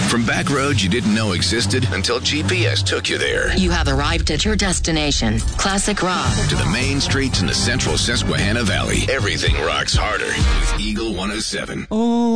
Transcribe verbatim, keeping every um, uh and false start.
From back roads you didn't know existed until G P S took you there. You have arrived at your destination, Classic Rock. To the main streets in the central Susquehanna Valley, everything rocks harder with Eagle one oh seven. Oh.